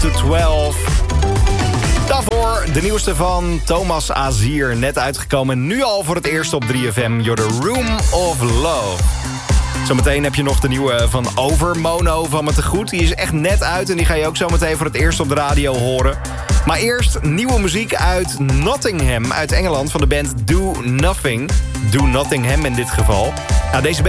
to 12. Daarvoor de nieuwste van Thomas Azier. Net uitgekomen, nu al voor het eerst op 3FM. You're the Room of Love. Zometeen heb je nog de nieuwe van Overmono van me te goed. Die is echt net uit en die ga je ook zometeen voor het eerst op de radio horen. Maar eerst nieuwe muziek uit Nottingham, uit Engeland, van de band Do Nothing. Do Nottingham in dit geval. Nou, deze band